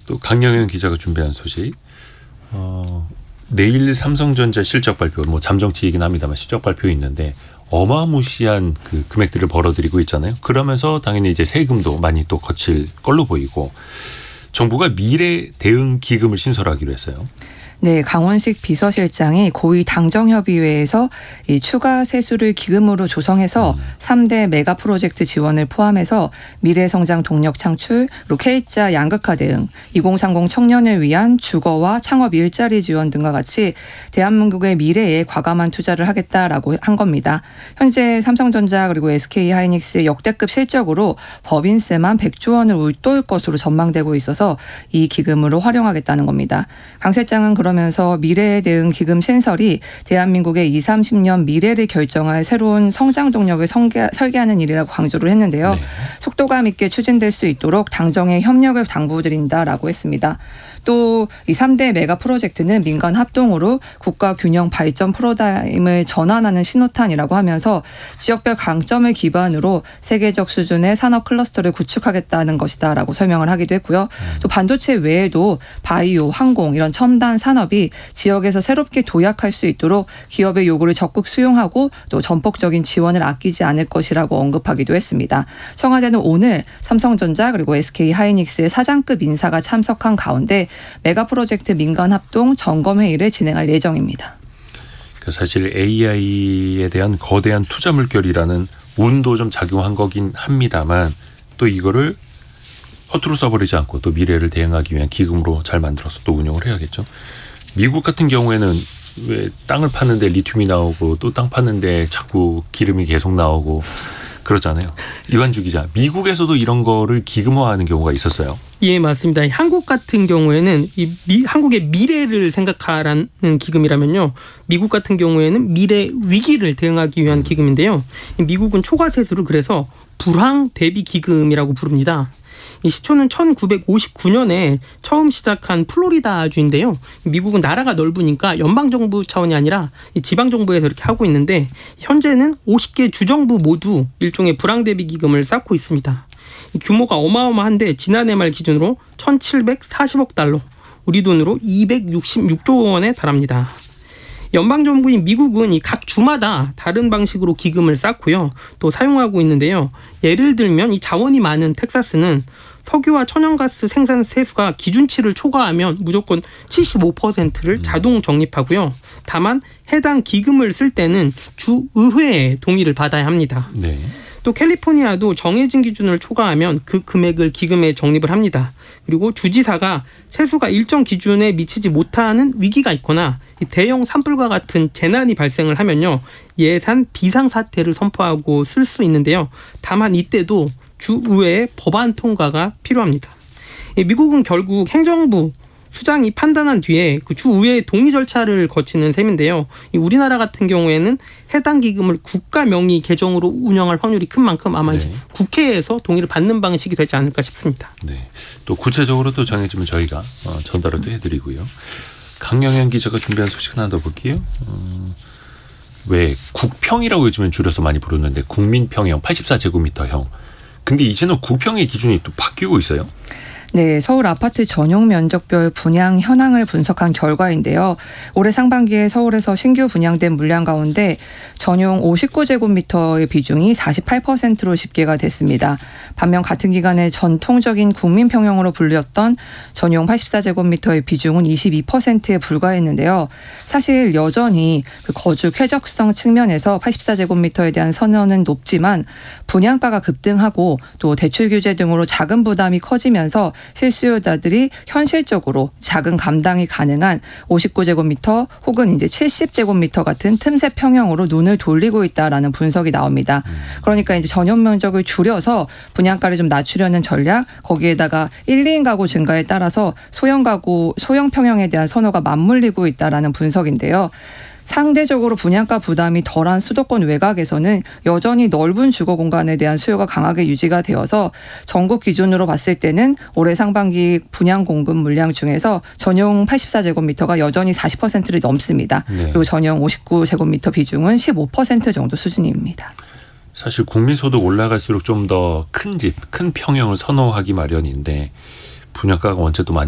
또 강영현 기자가 준비한 소식. 내일 삼성전자 실적 발표, 뭐 잠정치이긴 합니다만 실적 발표 있는데 어마무시한 그 금액들을 벌어들이고 있잖아요. 그러면서 당연히 이제 세금도 많이 또 거칠 걸로 보이고 정부가 미래 대응 기금을 신설하기로 했어요. 네, 강원식 비서실장이 고위 당정협의회에서 이 추가 세수를 기금으로 조성해서 3대 메가 프로젝트 지원을 포함해서 미래성장 동력 창출, 그리고 K자 양극화 대응, 2030 청년을 위한 주거와 창업 일자리 지원 등과 같이 대한민국의 미래에 과감한 투자를 하겠다라고 한 겁니다. 현재 삼성전자 그리고 SK하이닉스의 역대급 실적으로 법인세만 100조 원을 웃돌 것으로 전망되고 있어서 이 기금으로 활용하겠다는 겁니다. 강 실장은 그러면서 미래 대응 기금 신설이 대한민국의 20, 30년 미래를 결정할 새로운 성장 동력을 설계하는 일이라고 강조를 했는데요. 네. 속도감 있게 추진될 수 있도록 당정의 협력을 당부드린다라고 했습니다. 또 이 3대 메가 프로젝트는 민간 합동으로 국가 균형 발전 프로다임을 전환하는 신호탄이라고 하면서 지역별 강점을 기반으로 세계적 수준의 산업 클러스터를 구축하겠다는 것이다라고 설명을 하기도 했고요. 또 반도체 외에도 바이오, 항공 이런 첨단 산업이 지역에서 새롭게 도약할 수 있도록 기업의 요구를 적극 수용하고 또 전폭적인 지원을 아끼지 않을 것이라고 언급하기도 했습니다. 청와대는 오늘 삼성전자 그리고 SK하이닉스의 사장급 인사가 참석한 가운데 메가 프로젝트 민간 합동 점검회의를 진행할 예정입니다. 사실 AI에 대한 거대한 투자 물결이라는 운도 좀 작용한 거긴 합니다만 또 이거를 허투루 써버리지 않고 또 미래를 대응하기 위한 기금으로 잘 만들어서 또 운영을 해야겠죠. 미국 같은 경우에는 왜 땅을 파는데 리튬이 나오고 또 땅 파는데 자꾸 기름이 계속 나오고 그러잖아요. 이완주 기자, 미국에서도 이런 거를 기금화하는 경우가 있었어요. 예, 맞습니다. 한국 같은 경우에는 한국의 미래를 생각하라는 기금이라면요. 미국 같은 경우에는 미래 위기를 대응하기 위한 기금인데요. 미국은 초과 세수를 그래서 불황 대비 기금이라고 부릅니다. 이 시초는 1959년에 처음 시작한 플로리다주인데요. 미국은 나라가 넓으니까 연방정부 차원이 아니라 지방정부에서 이렇게 하고 있는데 현재는 50개 주정부 모두 일종의 불황 대비 기금을 쌓고 있습니다. 규모가 어마어마한데 지난해 말 기준으로 1,740억 달러, 우리 돈으로 266조 원에 달합니다. 연방정부인 미국은 이 각 주마다 다른 방식으로 기금을 쌓고요. 또 사용하고 있는데요. 예를 들면 이 자원이 많은 텍사스는 석유와 천연가스 생산 세수가 기준치를 초과하면 무조건 75%를 자동 적립하고요. 다만 해당 기금을 쓸 때는 주의회의 동의를 받아야 합니다. 네. 또 캘리포니아도 정해진 기준을 초과하면 그 금액을 기금에 적립을 합니다. 그리고 주지사가 세수가 일정 기준에 미치지 못하는 위기가 있거나 대형 산불과 같은 재난이 발생을 하면요. 예산 비상사태를 선포하고 쓸 수 있는데요. 다만 이때도 주의회의 법안 통과가 필요합니다. 미국은 결국 행정부 수장이 판단한 뒤에 그 주의회의 동의 절차를 거치는 셈인데요. 우리나라 같은 경우에는 해당 기금을 국가 명의 계정으로 운영할 확률이 큰 만큼 아마 이제 국회에서 동의를 받는 방식이 되지 않을까 싶습니다. 네. 또 구체적으로 또 정해지면 저희가 전달을 또 해드리고요. 강영현 기자가 준비한 소식 하나 더 볼게요. 왜 국평이라고 요즘엔 줄여서 많이 부르는데 국민평형 84제곱미터형. 근데 이제는 국평의 기준이 또 바뀌고 있어요. 네, 서울 아파트 전용 면적별 분양 현황을 분석한 결과인데요. 올해 상반기에 서울에서 신규 분양된 물량 가운데 전용 59제곱미터의 비중이 48%로 집계가 됐습니다. 반면 같은 기간에 전통적인 국민평형으로 불렸던 전용 84제곱미터의 비중은 22%에 불과했는데요. 사실 여전히 그 거주 쾌적성 측면에서 84제곱미터에 대한 선호는 높지만 분양가가 급등하고 또 대출 규제 등으로 자금 부담이 커지면서 실수요자들이 현실적으로 자금 감당이 가능한 59제곱미터 혹은 이제 70제곱미터 같은 틈새 평형으로 눈을 돌리고 있다라는 분석이 나옵니다. 그러니까 이제 전용 면적을 줄여서 분양가를 좀 낮추려는 전략, 거기에다가 1, 2인 가구 증가에 따라서 소형 가구, 소형 평형에 대한 선호가 맞물리고 있다라는 분석인데요. 상대적으로 분양가 부담이 덜한 수도권 외곽에서는 여전히 넓은 주거 공간에 대한 수요가 강하게 유지가 되어서 전국 기준으로 봤을 때는 올해 상반기 분양 공급 물량 중에서 전용 84제곱미터가 여전히 40%를 넘습니다. 네. 그리고 전용 59제곱미터 비중은 15% 정도 수준입니다. 사실 국민소득 올라갈수록 좀 더 큰 집, 큰 평형을 선호하기 마련인데 분양가가 언제 또 많이